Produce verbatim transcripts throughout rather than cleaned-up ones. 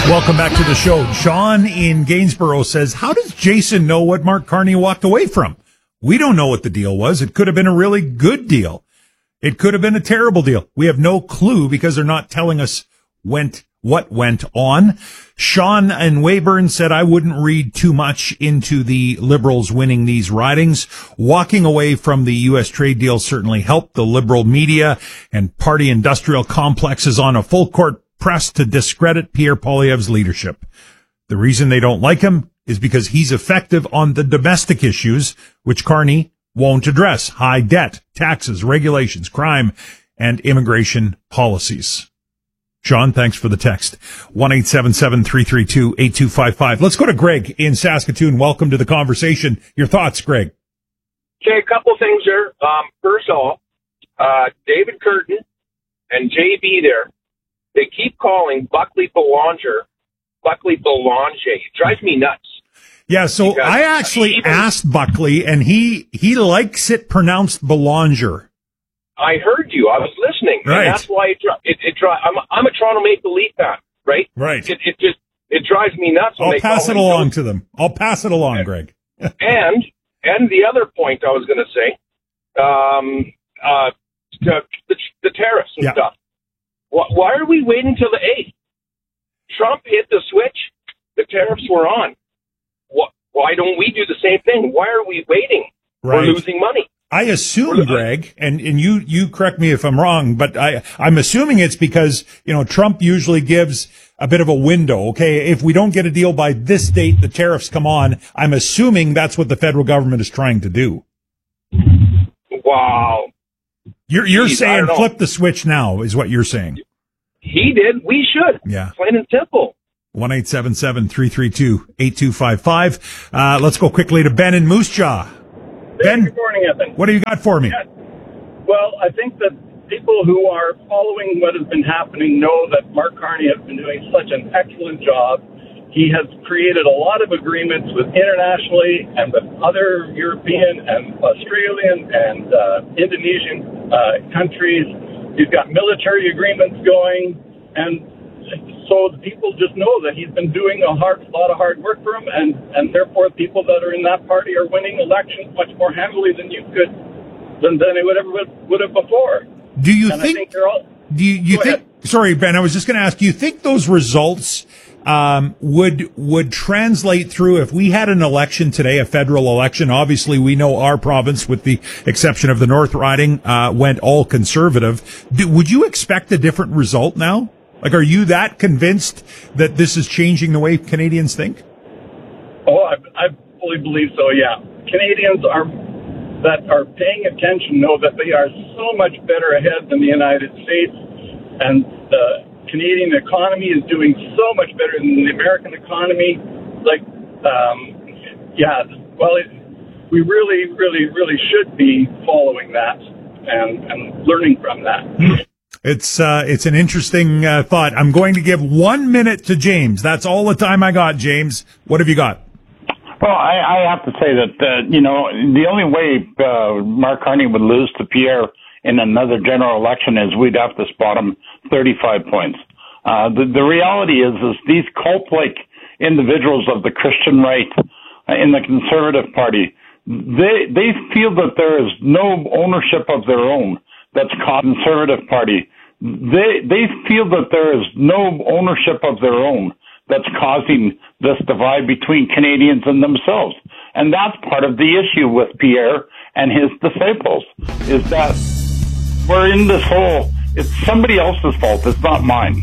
Welcome back to the show. Sean in Gainsborough says, how does Jason know what Mark Carney walked away from? We don't know what the deal was. It could have been a really good deal. It could have been a terrible deal. We have no clue because they're not telling us went what went on. Sean in Weyburn said, I wouldn't read too much into the Liberals winning these ridings. Walking away from the U S trade deal certainly helped. The Liberal media and party industrial complex is on a full court press to discredit Pierre Poilievre's leadership. The reason they don't like him is because he's effective on the domestic issues, which Carney won't address: high debt, taxes, regulations, crime, and immigration policies. Sean, thanks for the text. one eight seven seven, three three two, eight two five five. Let's go to Greg in Saskatoon. Welcome to the conversation. Your thoughts, Greg? Okay, a couple things here. Um, first of all, uh, David Curtin and J B there, they keep calling Buckley Belanger Buckley Belanger. It drives me nuts. Yeah, so Because I actually even, asked Buckley, and he, he likes it pronounced Belanger. I heard you. I was listening. Right. And that's why it, dri- it, it drives. I'm, a- I'm a Toronto Maple Leaf fan, right? Right. It, it just it drives me nuts. When I'll they pass call it him along Joe. to them. I'll pass it along, and, Greg. and and the other point I was going to say, um, uh, the, the, the tariffs and Yeah. stuff. Why, why are we waiting till the eighth? Trump hit the switch. The tariffs were on. What? Why don't we do the same thing? Why are we waiting? Right. We're losing money. I assume, Greg, and, and you, you correct me if I'm wrong, but I, I'm assuming it's because, you know, Trump usually gives a bit of a window. Okay, if we don't get a deal by this date, the tariffs come on. I'm assuming that's what the federal government is trying to do. Wow. You're, you're Jeez, I saying don't know. flip the switch now is what you're saying. He did. We should. Yeah. Plain and simple. one eight seven seven, three three two, eight two five five. Uh, let's go quickly to Ben in Moose Jaw. Ben, Good morning, Evan. what do you got for me? Yeah. Well, I think that people who are following what has been happening know that Mark Carney has been doing such an excellent job. He has created a lot of agreements with internationally and with other European and Australian and uh, Indonesian uh, countries. He's got military agreements going, and so the people just know that he's been doing a hard, lot of hard work for him, and, and therefore people that are in that party are winning elections much more handily than you could, than, than they would ever would, would have before. Do you And think, I think they're all, do you, you Go think, ahead. sorry, Ben, I was just going to ask, do you think those results, um, would, would translate through if we had an election today, a federal election? Obviously, we know our province, with the exception of the North Riding, uh, went all conservative. Do, would you expect a different result now? Like, are you that convinced that this is changing the way Canadians think? oh, I, I fully believe so, yeah. Canadians are that are paying attention know that they are so much better ahead than the United States, and the Canadian economy is doing so much better than the American economy. Like, um, yeah, well, it, we really, really, really should be following that and, and learning from that. It's uh, it's an interesting uh, thought. I'm going to give one minute to James. That's all the time I got, James. What have you got? Well, I, I have to say that, uh, you know, the only way uh, Mark Carney would lose to Pierre in another general election is we'd have to spot him thirty-five points. Uh, the, the reality is, is these cult-like individuals of the Christian right uh, in the Conservative Party, they they feel that there is no ownership of their own that's called Conservative Party. They they feel that there is no ownership of their own that's causing this divide between Canadians and themselves. And that's part of the issue with Pierre and his disciples, is that we're in this whole, it's somebody else's fault, it's not mine.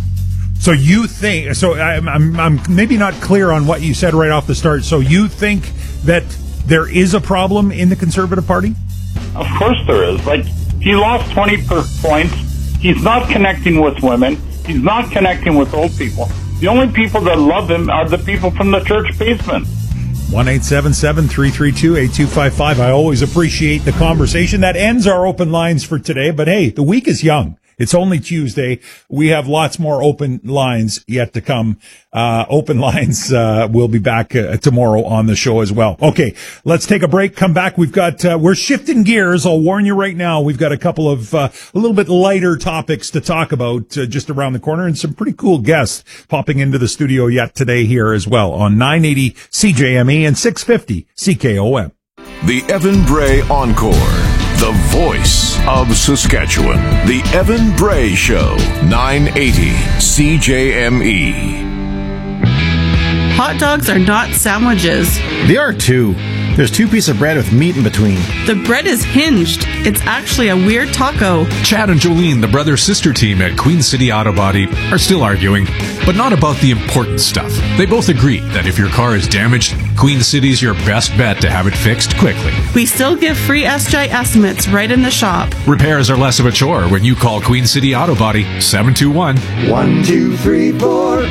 So you think, so I'm, I'm, I'm maybe not clear on what you said right off the start. So you think that there is a problem in the Conservative Party? Of course there is. Like, he lost twenty points. He's not connecting with women. He's not connecting with old people. The only people that love him are the people from the church basement. one eight seven seven, three three two, eight two five five. I always appreciate the conversation. That ends our open lines for today. But hey, the week is young. It's only Tuesday. We have lots more open lines yet to come. Uh, open lines, uh, we'll be back uh, tomorrow on the show as well. Okay, let's take a break. Come back. We've got, uh, we're shifting gears. I'll warn you right now. We've got a couple of, uh, a little bit lighter topics to talk about uh, just around the corner, and some pretty cool guests popping into the studio yet today here as well on nine eighty C J M E and six fifty C K O M. The Evan Bray Encore, the voice of Saskatchewan. The Evan Bray Show, nine eighty C J M E. Hot dogs are not sandwiches. They are too. There's two pieces of bread with meat in between. The bread is hinged. It's actually a weird taco. Chad and Jolene, the brother-sister team at Queen City Auto Body, are still arguing, but not about the important stuff. They both agree that if your car is damaged, Queen City's your best bet to have it fixed quickly. We still give free S J estimates right in the shop. Repairs are less of a chore when you call Queen City Auto Body, seven two one, one two three four.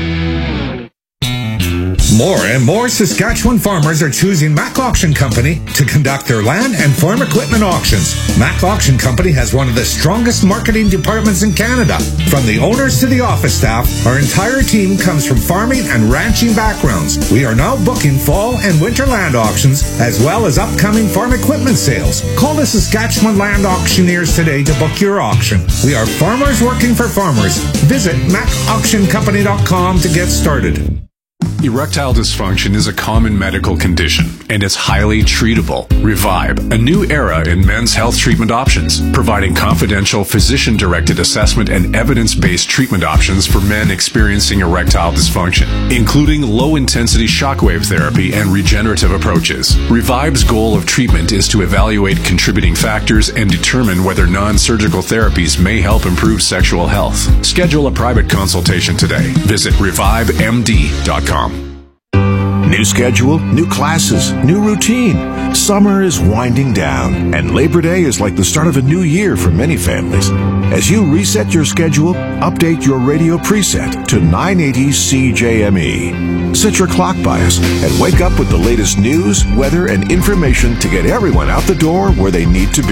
More and more Saskatchewan farmers are choosing Mac Auction Company to conduct their land and farm equipment auctions. Mac Auction Company has one of the strongest marketing departments in Canada. From the owners to the office staff, our entire team comes from farming and ranching backgrounds. We are now booking fall and winter land auctions, as well as upcoming farm equipment sales. Call the Saskatchewan Land Auctioneers today to book your auction. We are farmers working for farmers. Visit mac auction company dot com to get started. Erectile dysfunction is a common medical condition, and it's highly treatable. Revive, a new era in men's health treatment options, providing confidential physician-directed assessment and evidence-based treatment options for men experiencing erectile dysfunction, including low-intensity shockwave therapy and regenerative approaches. Revive's goal of treatment is to evaluate contributing factors and determine whether non-surgical therapies may help improve sexual health. Schedule a private consultation today. Visit revive m d dot com. New schedule, new classes, new routine. Summer is winding down, and Labor Day is like the start of a new year for many families. As you reset your schedule, update your radio preset to nine eighty C J M E. Set your clock bias and wake up with the latest news, weather, and information to get everyone out the door where they need to be.